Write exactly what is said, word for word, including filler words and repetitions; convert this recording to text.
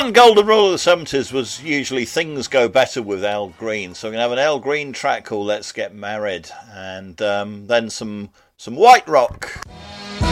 one golden rule of the seventies was usually things go better with Al Green. So we're going to have an Al Green track called Let's Get Married. And um, then some some White Rock.